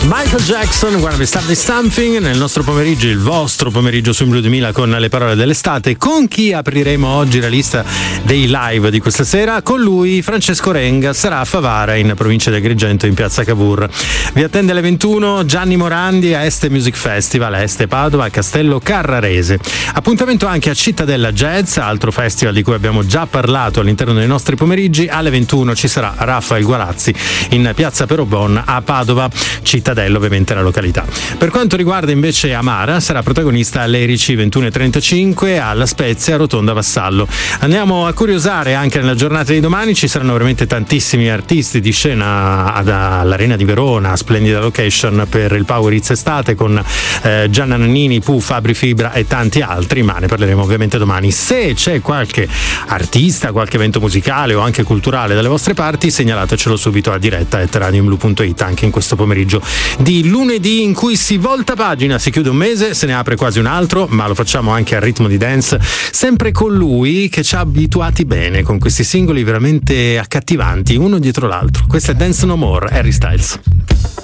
Michael Jackson, guarda, Start Something nel nostro pomeriggio, il vostro pomeriggio su Blue 2000 con le parole dell'estate. Con chi apriremo oggi la lista dei live di questa sera? Con lui, Francesco Renga, sarà a Favara in provincia di Agrigento in piazza Cavour. Vi attende alle 21 Gianni Morandi a Este Music Festival a Este Padova a Castello Carrarese. Appuntamento anche a Cittadella Jazz, altro festival di cui abbiamo già parlato all'interno dei nostri pomeriggi. Alle 21 ci sarà Raffaele Guarazzi in piazza Perobon a Padova, Cittadella ovviamente la località. Per quanto riguarda invece Amara, sarà protagonista all'Erici 21:35 alla Spezia Rotonda Vassallo. Andiamo a curiosare anche nella giornata di domani, ci saranno veramente tantissimi artisti di scena all'Arena di Verona, splendida location per il Power Hits estate con Gianna Nannini, Pooh, Fabri Fibra e tanti altri, ma ne parleremo ovviamente domani. Se c'è qualche artista, qualche evento musicale o anche culturale dalle vostre parti, segnalatecelo subito a diretta@radioblue.it anche in questo pomeriggio di lunedì in cui si volta pagina, si chiude un mese, se ne apre quasi un altro, ma lo facciamo anche al ritmo di dance, sempre con lui che ci ha abituati bene con questi singoli veramente accattivanti uno dietro l'altro. Questo è Dance No More, Harry Styles.